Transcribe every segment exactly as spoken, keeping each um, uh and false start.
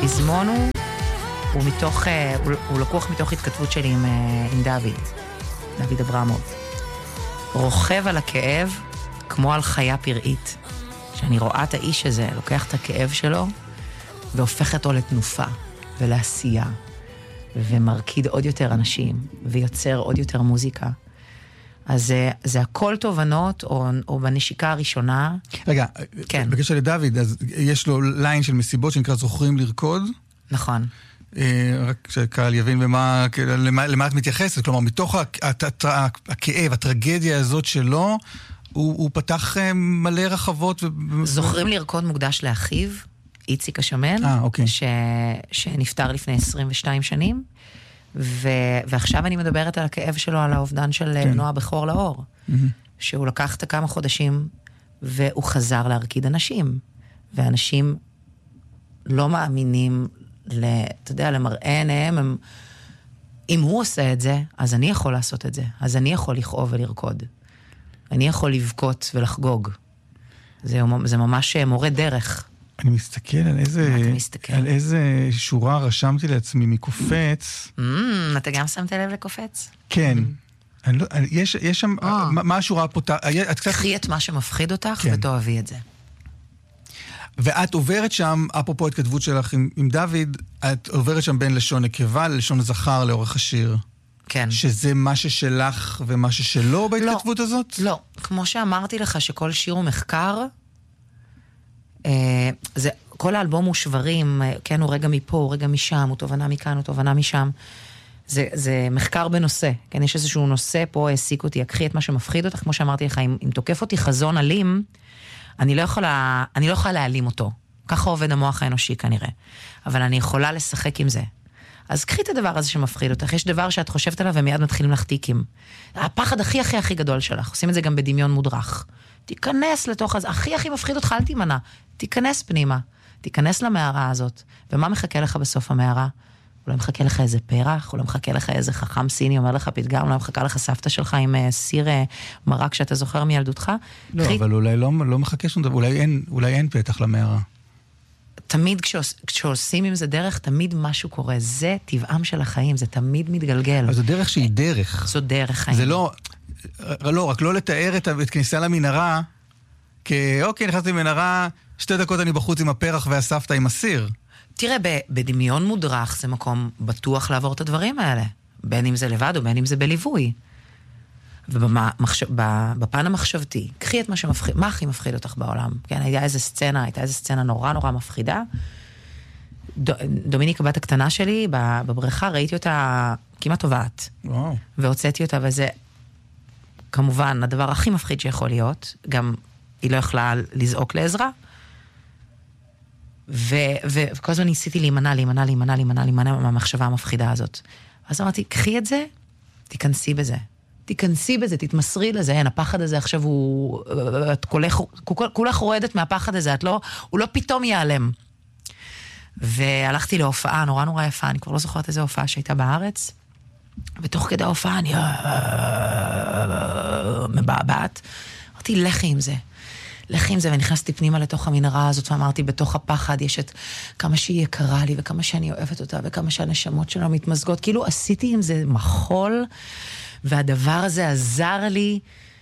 הפזמון הוא, הוא, מתוך, הוא, הוא לקוח מתוך התכתבות שלי עם, עם דוד, דוד אברמוב. רוכב על הכאב כמו על חיה פראית. שאני רואה את האיש הזה, לוקח את הכאב שלו, והופך אותו לתנופה ולעשייה, ומרקיד עוד יותר אנשים, ויוצר עוד יותר מוזיקה. אז זה, זה הכל תובנות, או, או בנשיקה הראשונה. רגע, כן. בקשר לדוד, אז יש לו ליין של מסיבות שנקרא זוכרים לרקוד. נכון. רק שקהל יבין במה, למה, למה את מתייחסת. כלומר, מתוך הכאב, הטרגדיה הזאת שלו, הוא, הוא פתח מלא רחבות. ו... זוכרים לרקוד מוקדש לאחיו, איציק השמן, אה, אוקיי. ש... שנפטר לפני עשרים ושתיים שנים. ו... ועכשיו אני מדברת על הכאב שלו, על האובדן של כן. נועה בחור לאור. Mm-hmm. שהוא לקח את כמה חודשים, והוא חזר להרקיד אנשים. ואנשים לא מאמינים, ל... אתה יודע, למראה עיניהם, הם... אם הוא עושה את זה, אז אני יכול לעשות את זה. אז אני יכול לכאוב ולרקוד. אני יכול לבכות ולחגוג. זה, זה ממש מורה דרך. אני מסתכל על איזה, מסתכל? על איזה שורה רשמתי לעצמי מקופץ. Mm, אתה גם שמת לב לקופץ? כן. Mm. אני לא, יש, יש שם, oh. מה, מה השורה פותחת? קחי את מה שמפחיד אותך כן. ותאהבי את זה. ואת עוברת שם, אפרופו התכתבות שלך עם, עם דוד, את עוברת שם בין לשון נקבה ללשון זכר לאורך השיר. כן. שזה מה ששלך ומה ששלו בהתכתבות לא, הזאת? לא. כמו שאמרתי לך שכל שיר הוא מחקר, אה, זה, כל האלבום הוא שברים, כן, הוא רגע מפה, הוא רגע משם, הוא תובנה מכאן, הוא תובנה משם. זה, זה מחקר בנושא. כן, יש איזשהו נושא פה, העסיק אותי, הקחי את מה שמפחיד אותך, כמו שאמרתי לך, אם, אם תוקף אותי חזון אלים, אני לא יכולה, אני לא יכולה להעלים אותו. ככה עובד המוח האנושי כנראה. אבל אני יכולה לשחק עם זה. אז קחי את הדבר הזה שמפחיד אותך. יש דבר שאת חושבת עליו ומיד מתחילים לך טיקים. הפחד הכי הכי הכי גדול שלך. עושים את זה גם בדמיון מודרך. תיכנס לתוך הזה. הכי הכי מפחיד אותך, אל תימנע. תיכנס פנימה. תיכנס למערה הזאת. ומה מחכה לך בסוף המערה? אולי מחכה לך איזה פרח, אולי מחכה לך איזה חכם סיני, אומר לך פתגם, אולי מחכה לך סבתא שלך עם סיר מרק שאתה זוכר מילדותך. לא, קחי... אבל אולי לא, לא מחכה שום דבר. אולי אין, אולי אין פתח למערה. תמיד כשעוש, כשעושים עם זה דרך, תמיד משהו קורה. זה טבעם של החיים, זה תמיד מתגלגל. אז זו דרך שהיא דרך. זו דרך חיים. זה לא, לא, רק לא לתאר את, את כניסה למנהרה, כאוקיי, נכנסתי למנהרה, שתי דקות אני בחוץ עם הפרח והסבתא עם הסיר. תראה, בדמיון מודרך זה מקום בטוח לעבור את הדברים האלה. בין אם זה לבד או בין אם זה בליווי. ובפן המחשבתי, קחי את מה שמפחיד, מה הכי מפחיד אותך בעולם? כן, הייתה איזו סצנה, הייתה איזו סצנה נורא נורא מפחידה. דומיניקה בת הקטנה שלי, בבריכה, ראיתי אותה כמעט טובעת. וואו. והוצאתי אותה, וזה כמובן הדבר הכי מפחיד שיכול להיות. גם היא לא יכלה לזעוק לעזרה. וכל הזמן ניסיתי להימנע, להימנע, להימנע, להימנע, להימנע מהמחשבה המפחידה הזאת. אז אמרתי, קחי את זה, תיכנסי בזה. תיכנסי בזה, תתמסרי לזה, אין, הפחד הזה עכשיו הוא, את כולך, כולך רועדת מהפחד הזה, את לא, הוא לא פתאום ייעלם. והלכתי להופעה נורא נורא יפה, אני כבר לא זוכרת איזו הופעה שהייתה בארץ, ותוך כדי ההופעה אני מבעבעת, אמרתי, לכי עם זה. לכי עם זה, ונכנסתי פנימה לתוך המנהרה הזאת, ואמרתי, בתוך הפחד יש את כמה שהיא יקרה לי, וכמה שאני אוהבת אותה, וכמה שהנשמות שלנו מתמזגות, כאילו עשיתי עם זה מחול, והדבר הזה עזר לי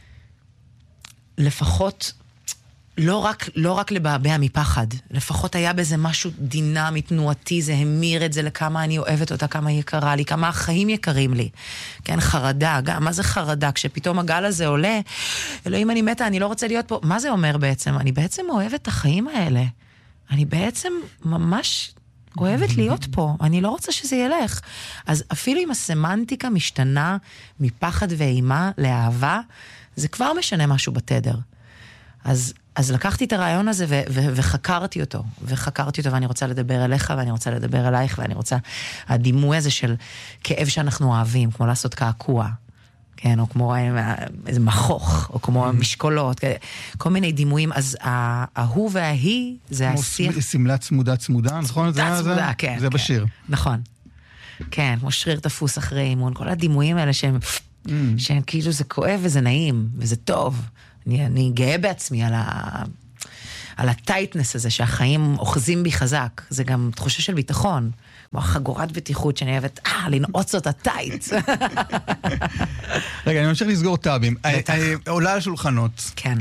לפחות, לא רק, לא רק לבעבע מפחד, לפחות היה בזה משהו דינמי, תנועתי, זה המיר את זה לכמה אני אוהבת אותה, כמה היא יקרה לי, כמה החיים יקרים לי. כן, חרדה, גם, מה זה חרדה? כשפתאום הגל הזה עולה, אלוהים אני מתה, אני לא רוצה להיות פה. מה זה אומר בעצם? אני בעצם אוהבת את החיים האלה. אני בעצם ממש אוהבת להיות פה. אני לא רוצה שזה ילך. אז אפילו אם הסמנטיקה משתנה מפחד ואימה לאהבה, זה כבר משנה משהו בתדר. אז אז לקחתי את הרעיון הזה ו- ו- וחקרתי אותו, וחקרתי אותו, ואני רוצה לדבר אליך, ואני רוצה לדבר אלייך, ואני רוצה, הדימוי הזה של כאב שאנחנו אוהבים, כמו לעשות קעקוע, כן, או כמו איזה מחוך, או כמו משקולות, כל מיני דימויים, אז ההוא וההיא, זה השיח. כמו סמלה צמודה צמודה, נכון? צמודה צמודה, כן. זה בשיר. נכון. כן, כמו שריר תפוס אחרי אימון, כל הדימויים האלה שהם, שהם כאילו זה כואב וזה נעים, וזה טוב. אני, אני גאה בעצמי על, ה, על הטייטנס הזה, שהחיים אוחזים בי חזק. זה גם תחושה של ביטחון. כמו חגורת בטיחות שאני אוהבת, אה, לנעוץ אותה טייט. רגע, אני ממשיך לסגור טאבים. עולה על שולחנות. כן.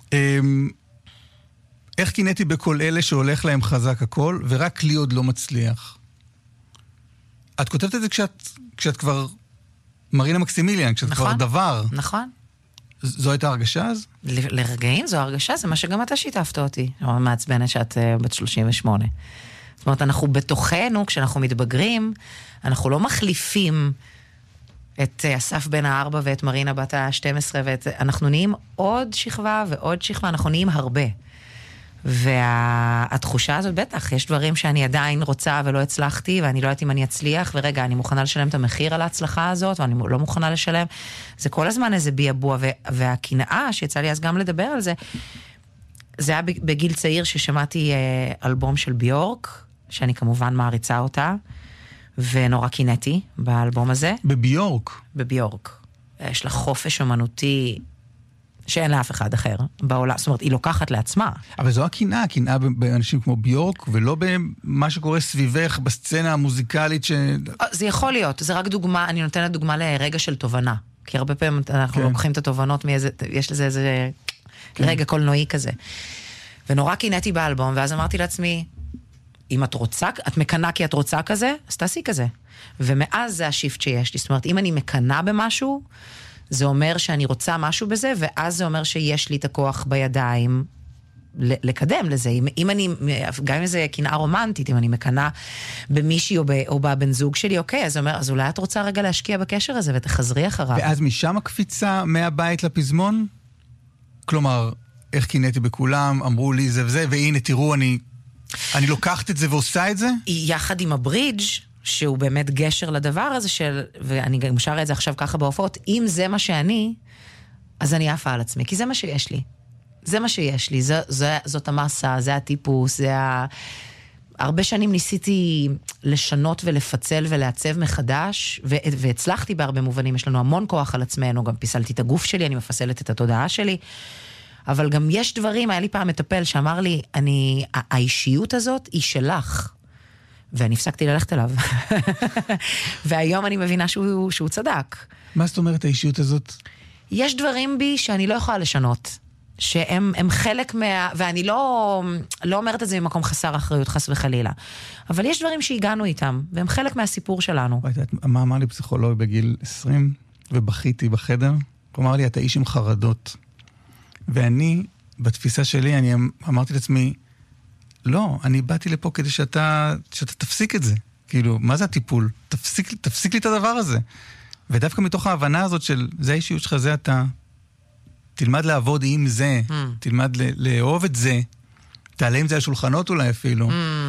איך קינאתי בכל אלה שהולך להם חזק הכל, ורק לי עוד לא מצליח? את כותבת את זה כשאת, כשאת כבר מרינה מקסימיליאן, כשאת נכון, כבר דבר. נכון. זו הייתה הרגשה אז? ל- לרגעים זו הרגשה, זה מה שגם אתה שיתפת אותי. מעצבנת שאת uh, בת שלושים ושמונה. זאת אומרת, אנחנו בתוכנו, כשאנחנו מתבגרים, אנחנו לא מחליפים את אסף בן הארבע ואת מרינה בת ה-שתים עשרה, ואת... אנחנו נהיים עוד שכבה ועוד שכבה, אנחנו נהיים הרבה. והתחושה הזאת, בטח, יש דברים שאני עדיין רוצה ולא הצלחתי, ואני לא יודעת אם אני אצליח, ורגע, אני מוכנה לשלם את המחיר על ההצלחה הזאת, ואני לא מוכנה לשלם. זה כל הזמן איזה ביאבוע, והקנאה שיצא לי אז גם לדבר על זה, זה היה בגיל צעיר ששמעתי אלבום של ביורק, שאני כמובן מעריצה אותה, ונורא קינאתי באלבום הזה. בביורק? בביורק. יש לה חופש אמנותי שאין לאף אחד אחר בעולם. זאת אומרת, היא לוקחת לעצמה. אבל זו הקנאה, הקנאה באנשים כמו ביורק, ולא במה שקורה סביבך, בסצנה המוזיקלית ש... זה יכול להיות. זה רק דוגמה, אני נותנת דוגמה לרגע של תובנה. כי הרבה פעמים אנחנו כן. לוקחים את התובנות מאיזה, יש לזה איזה כן. רגע קולנועי כזה. ונורא קינאתי באלבום, ואז אמרתי לעצמי, אם את רוצה, את מקנה כי את רוצה כזה, אז תעשי כזה. ומאז זה השיפט שיש לי. זאת אומרת, אם אני מקנה במשהו, זה אומר שאני רוצה משהו בזה, ואז זה אומר שיש לי את הכוח בידיים לקדם לזה. אם, אם אני, גם אם זה קנאה רומנטית, אם אני מקנה במישהי או, ב, או בבן זוג שלי, אוקיי, אז זה אומר, אז אולי את רוצה רגע להשקיע בקשר הזה, ותחזרי אחריו. ואז משם הקפיצה מהבית לפזמון? כלומר, איך קינאתי בכולם, אמרו לי זה וזה, והנה תראו, אני, אני לוקחת את זה ועושה את זה? יחד עם הברידג' שהוא באמת גשר לדבר הזה של, ואני גם שרה את זה עכשיו ככה בהופעות, אם זה מה שאני, אז אני אפה על עצמי, כי זה מה שיש לי. זה מה שיש לי, זה, זה, זאת המסה, זה הטיפוס, זה ה... הרבה שנים ניסיתי לשנות ולפצל ולעצב מחדש, ו- והצלחתי בהרבה מובנים, יש לנו המון כוח על עצמנו, גם פיסלתי את הגוף שלי, אני מפסלת את התודעה שלי, אבל גם יש דברים, היה לי פעם מטפל שאמר לי, אני, האישיות הזאת היא שלך, ואני הפסקתי ללכת אליו. והיום אני מבינה שהוא, שהוא צדק. מה זאת אומרת האישיות הזאת? יש דברים בי שאני לא יכולה לשנות, שהם הם חלק מה... ואני לא, לא אומרת את זה ממקום חסר אחריות, חס וחלילה. אבל יש דברים שהגענו איתם, והם חלק מהסיפור שלנו. מה אמר לי פסיכולוג בגיל עשרים, ובכיתי בחדר? הוא אמר לי, אתה איש עם חרדות. ואני, בתפיסה שלי, אני אמרתי לעצמי, לא, אני באתי לפה כדי שאתה, שאתה תפסיק את זה. כאילו, מה זה הטיפול? תפסיק, תפסיק לי את הדבר הזה. ודווקא מתוך ההבנה הזאת של, זה האישיות שלך, זה אתה... תלמד לעבוד עם זה, mm. תלמד לאהוב את זה, תעלה עם זה על שולחנות אולי אפילו.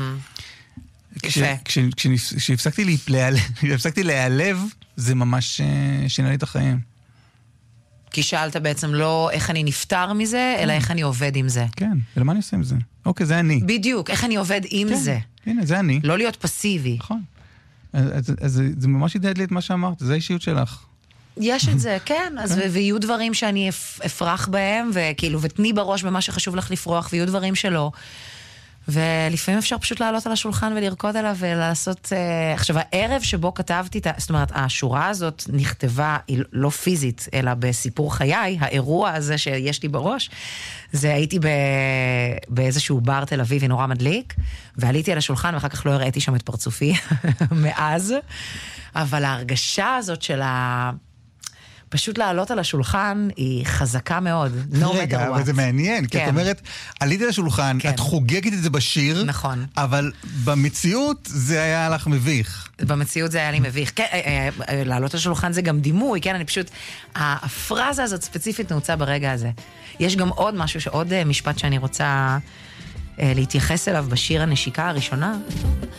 Mm. כש, כש, כש, כשהפסקתי להיעלב, להיעלב, זה ממש שינה לי את החיים. כי שאלת בעצם לא איך אני נפטר מזה, אלא איך אני עובד עם זה. כן, אלא מה אני עושה עם זה? אוקיי, זה אני. בדיוק, איך אני עובד עם זה. הנה, זה אני. לא להיות פסיבי. נכון. אז זה ממש ידעת לי את מה שאמרת, זה האישיות שלך. יש את זה, כן, אז ויהיו דברים שאני אפרח בהם, וכאילו, ותני בראש במה שחשוב לך לפרוח, ויהיו דברים שלא. ולפעמים אפשר פשוט לעלות על השולחן ולרקוד עליו ולעשות... עכשיו, הערב שבו כתבתי, זאת אומרת, השורה הזאת נכתבה, היא לא פיזית, אלא בסיפור חיי, האירוע הזה שיש לי בראש, זה הייתי באיזשהו בר תל אביבי נורא מדליק, ועליתי על השולחן, ואחר כך לא הראיתי שם את פרצופי מאז, אבל ההרגשה הזאת של ה... פשוט לעלות על השולחן היא חזקה מאוד. רגע, אבל זה מעניין, כי את אומרת, עליתי לשולחן, את חוגגת את זה בשיר, נכון. אבל במציאות זה היה לך מביך. במציאות זה היה לי מביך. כן, לעלות על השולחן זה גם דימוי, כן, אני פשוט, הפרזה הזאת ספציפית נעוצה ברגע הזה. יש גם עוד משהו, עוד משפט שאני רוצה להתייחס אליו בשיר הנשיקה הראשונה,